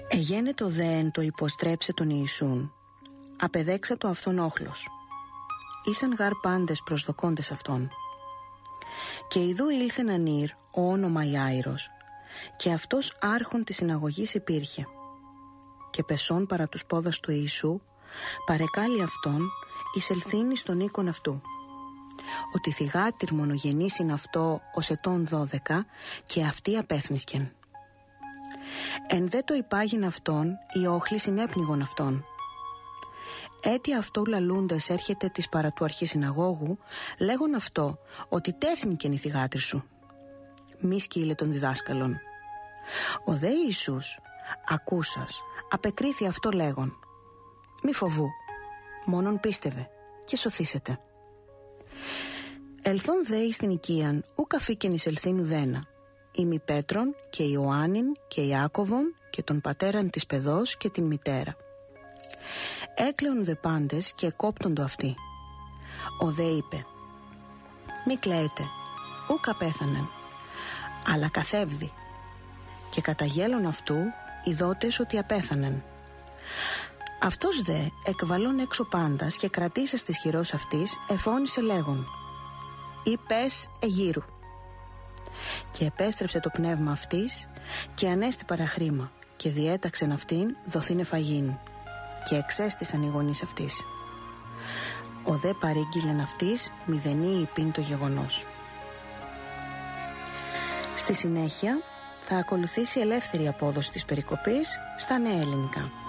Εγένετο δέεν το υποστρέψε τον Ιησούν, απεδέξα το αυτόν όχλος. Ήσαν γάρ πάντες προσδοκώντες αυτόν. Και ιδού ήλθεν ανήρ ο όνομα Ιάηρος, και αυτός άρχον της συναγωγής υπήρχε. Και πεσών παρά τους πόδας του Ιησού, παρεκάλει αυτόν εισελθύνει στον οίκον αυτού. Ότι θυγάτηρ μονογενής είναι αυτό ως ετών 12, και αυτοί απέθνισκεν. Εν δε το υπάγειν αυτόν, οι όχλοι συνέπνιγον αυτόν. Έτι αυτό λαλούντας έρχεται της παρά του αρχισυναγώγου, λέγον αυτό, ότι τέθνικεν η θυγάτηρ σου. Μη σκύλε των διδάσκαλων. Ο δε Ιησούς, ακούσας, απεκρίθη αυτό λέγον. Μη φοβού, μόνον πίστευε και σωθήσετε. Ελθόν δε εις την οικίαν, ουκ αφήκεν εισελθήν ουδένα. Ημι Πέτρον και Ιωάννην και Ιάκωβον και τον πατέραν της παιδός και την μητέρα. Έκλαιον δε πάντες και εκόπτοντο αυτοί. Ο δε είπε, μη κλαίετε, ουκ απέθανεν, αλλά καθεύδη. Και καταγέλων αυτού ειδότες ότι απέθανεν. Αυτός δε εκβαλών έξω πάντας και κρατήσας της χειρός αυτής εφώνησε λέγον, «Ή πες εγύρου». Και επέστρεψε το πνεύμα αυτής και ανέστη παραχρήμα και διέταξεν αυτήν δοθήνε φαγήν και εξέστησαν οι γονείς αυτής. Ο δε παρήγγειλεν αυτής μηδενή υπήν το γεγονός. Στη συνέχεια θα ακολουθήσει ελεύθερη απόδοση της περικοπής στα νέα ελληνικά.